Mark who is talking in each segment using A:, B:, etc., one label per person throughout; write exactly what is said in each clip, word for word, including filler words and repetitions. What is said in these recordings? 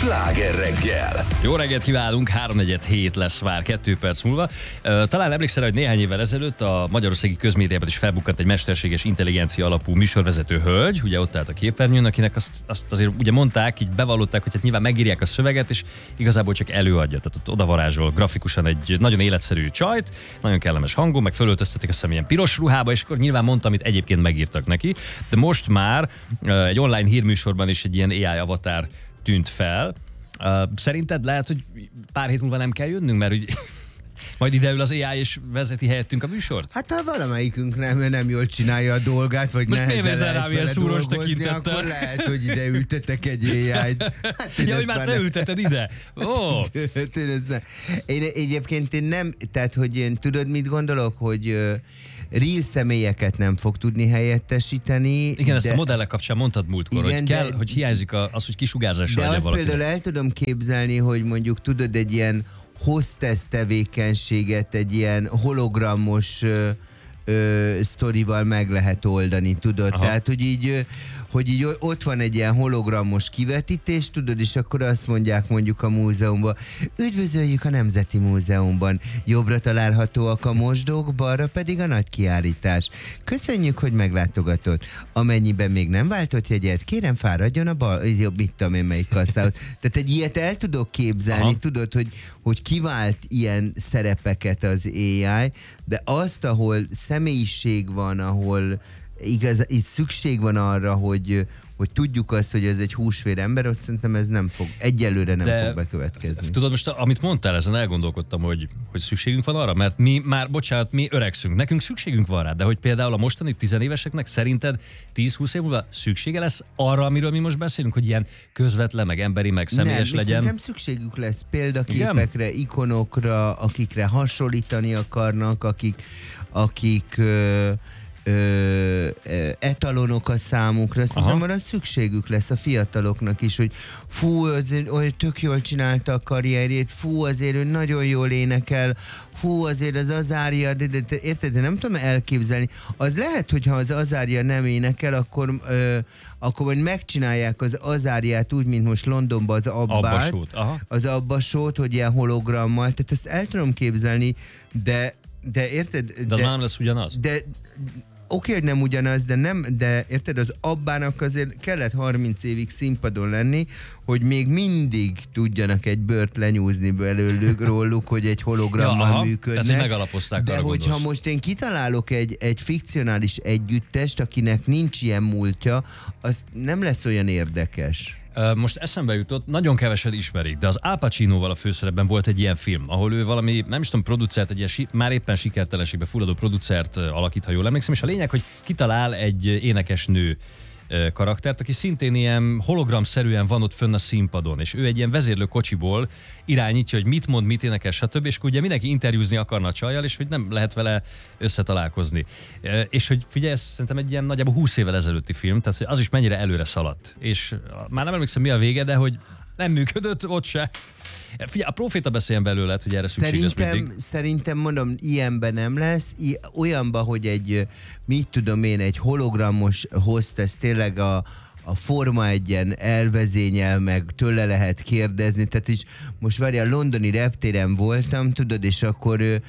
A: Sláger reggel.
B: Jó reggelt kívánunk, háromnegyed hét lesz már, kettő perc múlva. Talán emlékszel, hogy néhány évvel ezelőtt a magyarországi közmédiában is felbukkant egy mesterséges intelligencia alapú műsorvezető hölgy, ugye ott állt a képernyőn, akinek azt, azt azért ugye mondták, így bevallották, hogy hát nyilván megírják a szöveget, és igazából csak előadja, tehát ott odavarázsol grafikusan egy nagyon életszerű csajt, nagyon kellemes hangon, meg fölöltöztetik a személyen piros ruhába, és akkor nyilván mondta, amit egyébként megírtak neki. De most már egy online hírműsorban is egy ilyen á i avatár tűnt fel. Uh, szerinted lehet, hogy pár hét múlva nem kell jönnünk, mert úgy majd ideül az á i és vezeti helyettünk a műsort?
C: Hát ha valamelyikünk nem, nem jól csinálja a dolgát, vagy
B: most
C: nehezen lehet
B: rám ilyen szúros tekintettel?
C: Akkor lehet, hogy ide ültetek egy á i-t. Hát
B: ja, hogy már te nem... ülteted ide? Oh.
C: én egyébként én nem, tehát hogy én tudod, mit gondolok, hogy uh, real személyeket nem fog tudni helyettesíteni.
B: Igen, de... ezt a modellek kapcsán mondtad múltkor, igen, hogy kell, de... hogy hiányzik az, hogy kisugárzással
C: adja
B: valaki.
C: De azt például el tudom képzelni, hogy mondjuk tudod egy ilyen hostess tevékenységet, egy ilyen hologramos ö, ö, sztorival meg lehet oldani, tudod? Aha. Tehát, hogy így, hogy így ott van egy ilyen hologramos kivetítés, tudod, és akkor azt mondják mondjuk a múzeumban, üdvözöljük a Nemzeti Múzeumban, jobbra találhatóak a mosdók, balra pedig a nagy kiállítás. Köszönjük, hogy meglátogatott. Amennyiben még nem váltott jegyet, kérem fáradjon a bal, jobb, mit tudom én melyik kasszához. Tehát egy ilyet el tudok képzelni, aha, tudod, hogy, hogy kivált ilyen szerepeket az á i, de azt, ahol személyiség van, ahol igaz, itt szükség van arra, hogy, hogy tudjuk azt, hogy ez egy húsvér ember, ott szerintem ez nem fog, egyelőre nem de fog bekövetkezni.
B: Tudod, most amit mondtál, ezen elgondolkodtam, hogy, hogy szükségünk van arra, mert mi már, bocsánat, mi öregszünk, nekünk szükségünk van rá, de hogy például a mostani tizenéveseknek szerinted tíz-húsz év múlva szüksége lesz arra, amiről mi most beszélünk, hogy ilyen közvetlen, meg emberi, meg személyes
C: nem,
B: legyen?
C: Nem, szükségük lesz példaképekre, igen, ikonokra, akikre hasonlítani akarnak, akik, akik ö, Ö, etalonok a számukra, szerintem arra szükségük lesz a fiataloknak is, hogy fú, azért olyan tök jól csinálta a karrierjét, fú, azért ő nagyon jól énekel, fú, azért az Azária, de, de, de érted, nem tudom elképzelni. Az lehet, hogyha az Azária nem énekel, akkor ö, akkor majd megcsinálják az Azáriát úgy, mint most Londonban az Abbát, az Abbasót, hogy ilyen hologrammal, tehát ezt el tudom képzelni, de de érted?
B: De, de az nem lesz ugyanaz?
C: De oké, hogy nem ugyanaz, de nem, de érted, az Abbának azért kellett harminc évig színpadon lenni, hogy még mindig tudjanak egy bört lenyúzni belőlük róluk, hogy egy hologrammal ja, működnek.
B: Tehát, hogy megalapozták,
C: de hogyha gondolsz. Most én kitalálok egy, egy fikcionális együttest, akinek nincs ilyen múltja, az nem lesz olyan érdekes.
B: Most eszembe jutott, nagyon kevesed ismerik, de az Al Pacinoval a főszerepben volt egy ilyen film, ahol ő valami, nem is tudom, producert, egy ilyen már éppen sikertelenségbe fulladó producert alakít, ha jól emlékszem, és a lényeg, hogy kitalál egy énekesnő karaktert, aki szintén ilyen hologramszerűen van ott fönn a színpadon, és ő egy ilyen vezérlő kocsiból irányítja, hogy mit mond, mit énekel, stb. És ugye mindenki interjúzni akarna a csajjal, és hogy nem lehet vele összetalálkozni. És hogy figyelj, ez szerintem egy ilyen nagyjából húsz évvel ezelőtti film, tehát hogy az is mennyire előre szaladt. És már nem emlékszem, mi a vége, de hogy nem működött ott se. Figyelj, a Proféta beszéljen belőle, hogy erre szükség lesz mindig.
C: Szerintem, mondom, ilyenben nem lesz. I- olyanban, hogy egy, mit tudom én, egy hologramos hostess tényleg a, a Forma egyen elvezényel, meg tőle lehet kérdezni. Tehát is most várj, a londoni reptéren voltam, tudod, és akkor ő,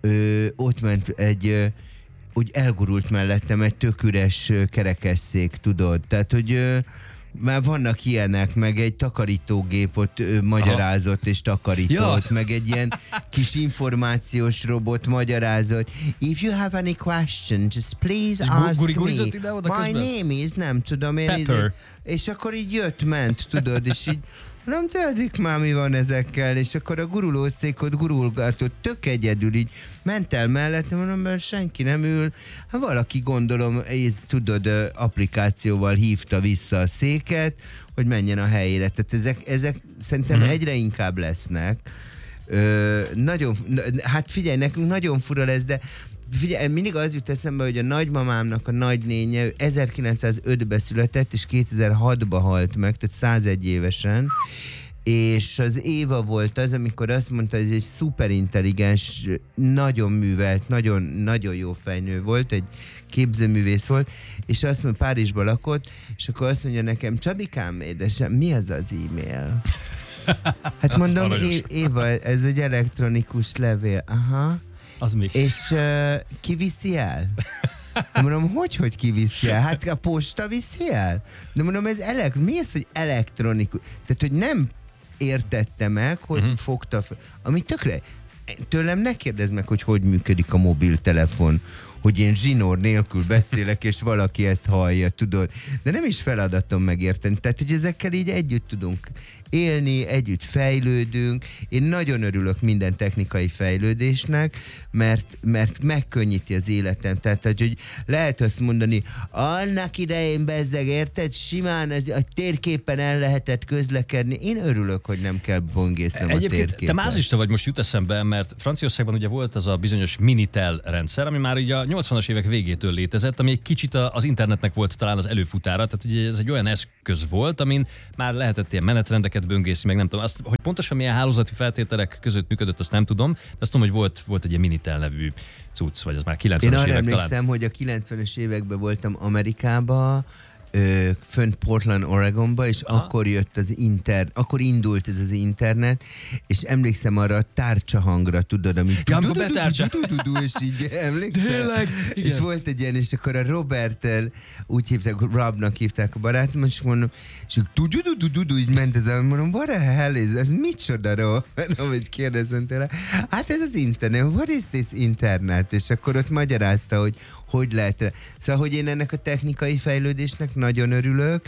C: ő, ott ment egy, ő, úgy elgurult mellettem egy tök üres kerekesszék, tudod. Tehát, hogy ő, már vannak ilyenek, meg egy takarítógép ott ő, magyarázott, aha, és takarított, ja, meg egy ilyen kis információs robot magyarázott. If you have any question, just please ask me. My name is, nem tudom én.
B: Pepper.
C: És akkor így jött, ment, tudod, és így nem tudik már, mi van ezekkel, és akkor a gurulószékot gurulgatott, tök egyedül így ment el mellette, mondom, mert senki nem ül. Hát valaki, gondolom, ez, tudod, applikációval hívta vissza a széket, hogy menjen a helyére. Tehát ezek, ezek szerintem hmm. egyre inkább lesznek. Ö, nagyon, hát figyelj, nekünk nagyon fura lesz, de figyelj, mindig az jut eszembe, hogy a nagymamámnak a nagynénye ezerkilencszázötben született, és kétezer-hatban halt meg, tehát százegy évesen, és az Éva volt az, amikor azt mondta, hogy egy szuperintelligens, nagyon művelt, nagyon, nagyon jó fejnő volt, egy képzőművész volt, és azt mondja, Párizsban lakott, és akkor azt mondja nekem, Csabikám, édesem, mi az az e-mail? Hát mondom, é- Éva, ez egy elektronikus levél. Aha.
B: Az mi?
C: És uh, ki viszi el? De mondom, hogy, hogy ki viszi el? Hát a posta viszi el? De mondom, ez elek, mi az, hogy elektronikus? Tehát, hogy nem értette meg, hogy uh-huh. fogta fel. Ami tökre, tőlem ne kérdezd meg, hogy hogy működik a mobiltelefon, hogy én zsinór nélkül beszélek, és valaki ezt hallja, tudod. De nem is feladatom megérteni. Tehát, hogy ezekkel így együtt tudunk élni, együtt fejlődünk. Én nagyon örülök minden technikai fejlődésnek, mert, mert megkönnyíti az életem. Tehát, hogy lehet azt mondani, annak idején bezzeg, érted? Simán a, a térképen el lehetett közlekedni. Én örülök, hogy nem kell bongésznem a térképen.
B: Te mázlista vagy, most jut eszembe, mert Franciaországban ugye volt az a bizonyos Minitel rendszer, ami már ugye a nyolcvanas évek végétől létezett, ami egy kicsit az internetnek volt talán az előfutára, tehát ugye ez egy olyan eszköz volt, amin már lehetett ilyen menetrendeket böngészni, meg nem tudom. Azt, hogy pontosan milyen hálózati feltételek között működött, azt nem tudom, de azt tudom, hogy volt, volt egy ilyen Minitel nevű cucc, vagy az már kilencvenes évek talán.
C: Én arra emlékszem, hogy a kilencvenes években voltam Amerikában, Ö, fönt Portland, Oregonba, és aha. akkor jött az internet, akkor indult ez az internet, és emlékszem arra a tárcsa hangra, tudod, amit
B: ja, amikor betárcsa.
C: És így emlékszem.
B: Tényleg?
C: És volt egy ilyen, és akkor a Robert-tel úgy hívták, Robnak hívták a barátom, és mondom, és tudjuk, így ment ez, mondom, what the hell is, ez micsoda, Robert? Amit kérdezem tőle. Hát ez az internet, what is this internet? És akkor ott magyarázta, hogy hogy lehet. Szóval, hogy én ennek a technikai fejlődésnek nagyon örülök,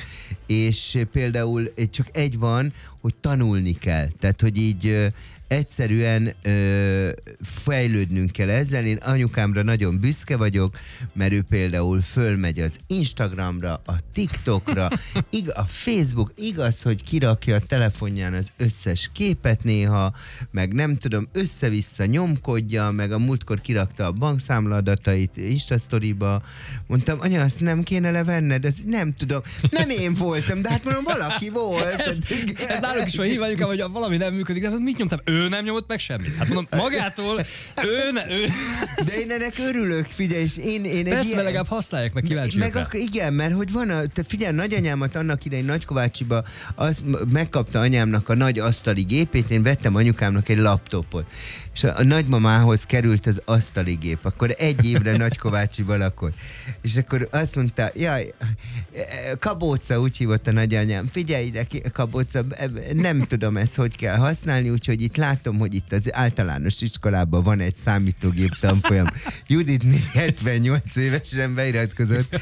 C: és például csak egy van, hogy tanulni kell. Tehát, hogy így egyszerűen ö, fejlődnünk kell ezzel. Én anyukámra nagyon büszke vagyok, mert ő például fölmegy az Instagramra, a TikTokra, ig- a Facebook, igaz, hogy kirakja a telefonján az összes képet néha, meg nem tudom, össze-vissza nyomkodja, meg a múltkor kirakta a bankszámla adatait Instastoryba. Mondtam, anya, azt nem kéne levenned? Ez nem tudom. Nem én voltam, de hát mondom, valaki volt.
B: Ez, ez nálunk is van hívjuk, hogy valami nem működik, de mit nyomtam? Ő nem nyomott meg semmit. Hát mondom, magától ő ne, ő.
C: De én ennek örülök, figyelj, és én... én
B: persze,
C: ilyen...
B: legalább használják, meg kíváncsiak
C: meg ak- igen, mert hogy van a... Te figyelj, nagyanyámat annak idején Nagykovácsiba az, megkapta anyámnak a nagy asztali gépét, én vettem anyukámnak egy laptopot. És a, a nagymamához került az asztali gép, akkor egy évre Nagykovácsiba lakott. És akkor azt mondta, jaj, Kabóca, úgy hívott a nagyanyám, figyelj ide, Kabóca, nem tudom ezt, hogy kell használni, úgyhogy itt látom, hogy itt az általános iskolában van egy számítógép tanfolyam. Judit hetvennyolc évesen beiratkozott,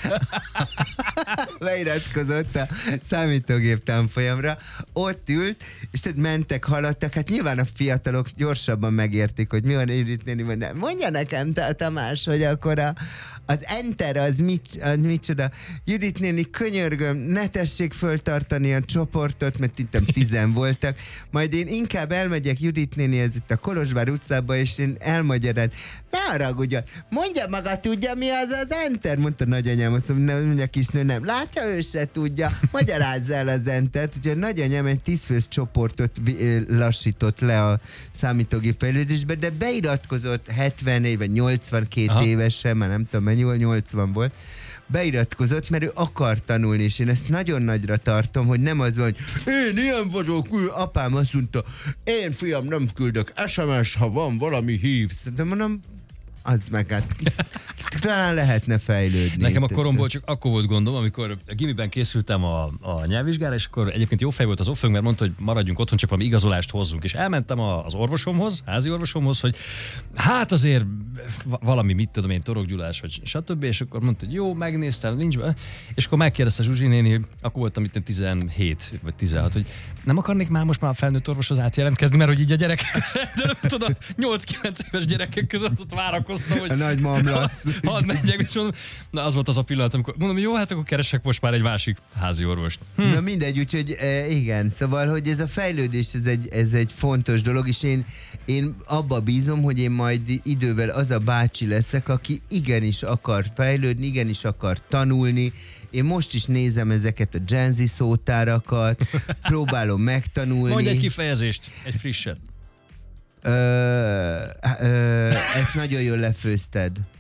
C: beiratkozott a számítógép tanfolyamra, ott ült, és tehát mentek, haladtak, hát nyilván a fiatalok gyorsabban megértik, hogy mi van Judit néni, mondja, mondja nekem, Tamás, hogy akkor a, az enter az, mit, az micsoda. Judit néni, könyörgöm, ne tessék föltartani a csoportot, mert itt tizen voltak, majd én inkább elmegyek Judit néni, ez itt a Kolozsvár utcába, és én elmagyarán, ne haragudjon, mondja maga, tudja mi az az enter? Mondta nagyanyám, azt mondja, mondja kisnő, nem. Látja, ő se tudja, magyarázza el az entert. Úgyhogy nagyanyám egy tízfős csoportot lassított le a számítógép fejlődésbe, de beiratkozott hetven éve, nyolcvankét aha. évesen, már nem tudom, mennyi volt, nyolcvan volt, beiratkozott, mert ő akar tanulni, és én ezt nagyon nagyra tartom, hogy nem az van, hogy én ilyen vagyok, ő, apám azt mondta, én fiam nem küldök es em es, ha van valami hívsz. De mondom, az meg hát talán lehetne fejlődni.
B: Nekem a koromból csak akkor volt gondom, amikor a gimiben készültem a, a nyelvvizsgára, és akkor egyébként jó fej volt az offeng, mert mondta, hogy maradjunk otthon, csak valami igazolást hozzunk. És elmentem az orvosomhoz, házi orvosomhoz, hogy hát azért valami, mit tudom én, torokgyulás, vagy stb. És akkor mondta, hogy jó, megnéztem, nincs be. És akkor megkérdezte Zsuzsi néni, akkor voltam itt tizenhét vagy tizenhat, hogy nem akarnék már most már a felnőtt orvoshoz átjelentkezni, mert hogy így a gyerekek, de nem tudom, nyolc-kilenc éves gyerekek között ott várakoztam, hogy
C: a nagymam lesz.
B: Hadd menjek, és mondom, na az volt az a pillanat, amikor mondom, jó, hát akkor keresek most már egy másik házi orvost.
C: Hm. Na mindegy, úgyhogy e, igen, szóval, hogy ez a fejlődés, ez egy, ez egy fontos dolog, és én, én abba bízom, hogy én majd idővel az a bácsi leszek, aki igenis akar fejlődni, igenis akar tanulni. Én most is nézem ezeket a Gen Z szótárakat, próbálom megtanulni.
B: Mondj egy kifejezést, egy frisset.
C: Ö, ö, ezt nagyon jól lefőzted.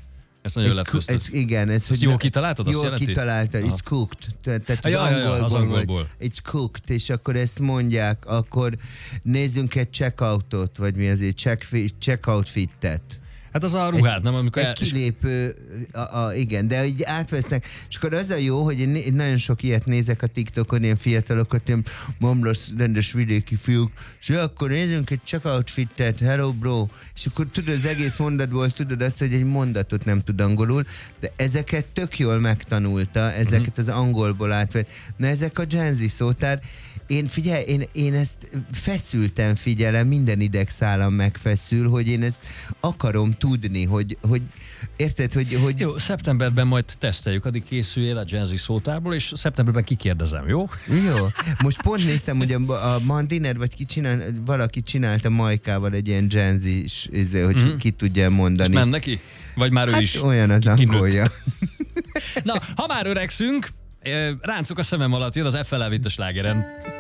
B: Ezt nagyon
C: it's
B: lefőzted.
C: It's, igen. Ez,
B: hogy jól kitaláltad? Azt
C: jól
B: jelenti?
C: kitaláltad. It's cooked. Tehát az,
B: ja, ja, ja,
C: angolból,
B: az angolból.
C: It's cooked, és akkor ezt mondják, akkor nézzünk egy checkoutot, vagy mi azért, check, checkout fittet.
B: Hát az a ruhát, nem? Amikor
C: egy
B: el...
C: kilépő, a, a, igen, de így átvesznek. És akkor az a jó, hogy én nagyon sok ilyet nézek a TikTokon, ilyen fiatalokat, ilyen mamlasz, rendes vidéki fiúk, és ja, akkor nézzünk egy checkout fittet, hello bro. És akkor tudod, az egész mondatból tudod azt, hogy egy mondatot nem tud angolul, de ezeket tök jól megtanulta, ezeket az angolból átvett. Na ezek a Gen Z szótár, én figyelj, én, én ezt feszülten figyelem, minden idegszálam megfeszül, hogy én ezt akarom tudni, hogy, hogy érted, hogy, hogy...
B: Jó, szeptemberben majd teszteljük, addig készüljél a Gen Z szótárból, és szeptemberben kikérdezem, jó?
C: Jó. Most pont néztem, hogy a, a Mandiner, vagy ki csinál, valaki csinálta Majkával egy ilyen Gen Z-s, hogy mm. ki tudja mondani.
B: És ment neki? Vagy már ő
C: hát
B: is
C: olyan az angolja.
B: Na, ha már öregszünk, ráncok a szemem alatt, jön az ef el elvitt a slágeren.